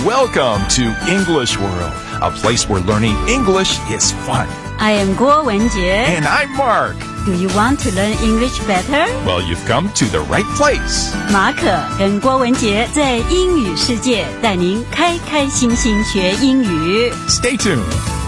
Welcome to English World, a place where learning English is fun. I am 郭文杰 And I'm Mark. Do you want to learn English better? Well, you've come to the right place. 马可跟郭文杰在英语世界带您开开心心学英语。 Stay tuned.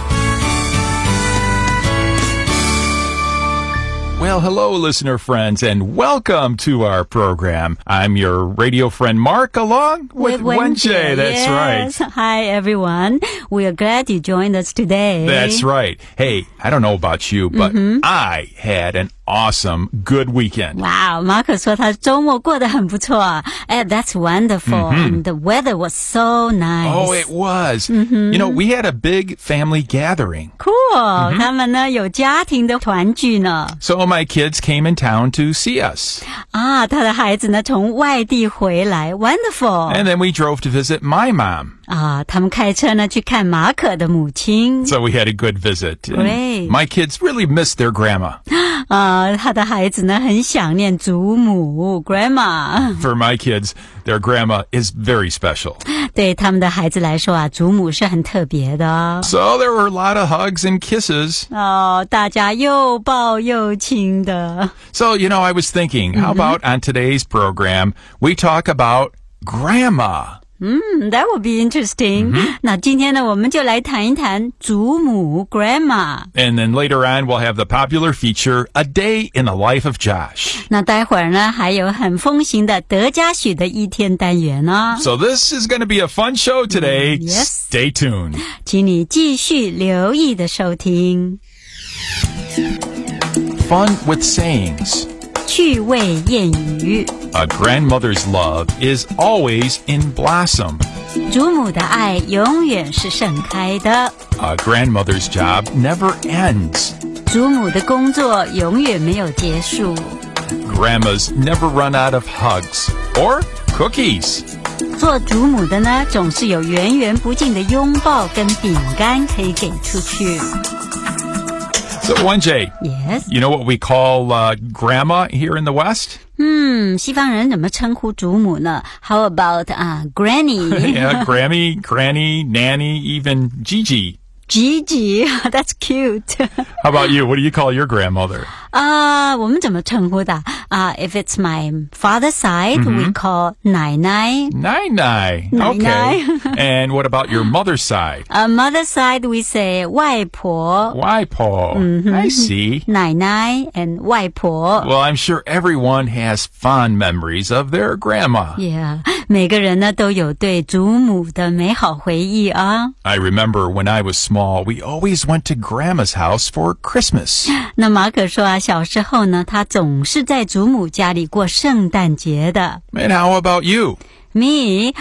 Well, hello, listener friends, and welcome to our program. I'm your radio friend Mark, along with Wenjie. That's yes. right. Hi, everyone. We are glad you joined us today. That's right. Hey, I don't know about you, but I had an awesome, good weekend. Wow, 马可说他周末过得很不错。That's wonderful. And the weather was so nice. Oh, it was. You know, we had a big family gathering. Cool. 他们呢有家庭的团聚呢。 So my kids came in town to see us. 啊，他的孩子呢从外地回来 Wonderful. And then we drove to visit my mom. 啊，他们开车呢去看马可的母亲。 So we had a good visit. Great. My kids really missed their grandma. 啊，他的孩子呢很想念祖母 Grandma。 For my kids, their grandma is very special. 对他们的孩子来说啊，祖母是很特别的。 So there were a lot of hugs and kisses. 哦，大家又抱又亲的。 So, you know, I was thinking, how about on today's program, we talk about grandma? That would be interesting. 那今天呢，我们就来谈一谈祖母 Grandma。 And then later on, we'll have the popular feature, A Day in the Life of Josh. 那待会儿呢，还有很风行的德嘉许的一天单元哦。 So this is going to be a fun show today. Yes. Stay tuned. 请你继续留意的收听。 Fun with sayings. 趣味谚语， A grandmother's love is always in blossom. 祖母的爱永远是盛开的， A grandmother's job never ends. 祖母的工作永远没有结束。 Grandmas never run out of hugs or cookies. 做祖母的呢，总是有源源不尽的拥抱跟饼干可以给出去。 So, Wenjie, Yes. you know what we call grandma here in the West? 西方人怎么称呼祖母呢 ？How about Granny? Yeah, Grammy, Granny, Nanny, even Gigi. Gigi, that's cute. How about you? What do you call your grandmother? 我们怎么称呼的？If it's my father's side, we call 奶奶。 Nai-nai. Okay. And what about your mother's side? Mother's side, we say 外婆。 Waipo. I see. 奶奶 and 外婆。 Well, I'm sure everyone has fond memories of their grandma. Yeah, 每个人呢都有对祖母的美好回忆啊。 I remember when I was small, we always went to Grandma's house for Christmas. 那马可说啊，小时候呢，他总是在祖母家里过圣诞节的。 And how about you? Me,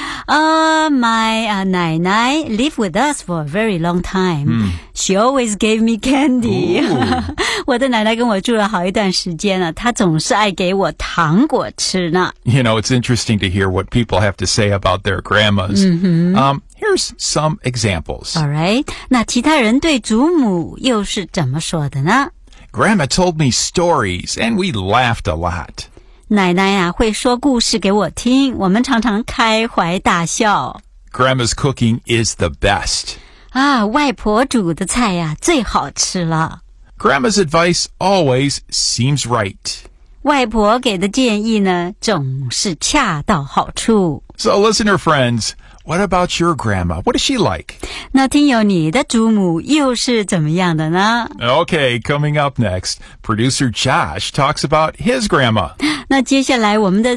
my 奶奶 lived with us for a very long time. She always gave me candy. 我的奶奶跟我住了好一段时间了，她总是爱给我糖果吃呢。 You know, it's interesting to hear what people have to say about their grandmas. Here's some examples. All right, 那其他人对祖母又是怎么说的呢？ Grandma told me stories, and we laughed a lot. 奶奶啊，会说故事给我听，我们常常开怀大笑。 Grandma's cooking is the best. 啊，外婆煮的菜呀，最好吃了。 Grandma's advice always seems right. 外婆给的建议呢，总是恰到好处。 So, listener friends, what about your grandma? What is she like? 那听友，你的祖母又是怎么样的呢？ Okay, coming up next, producer Josh talks about his grandma. 那接下来我们的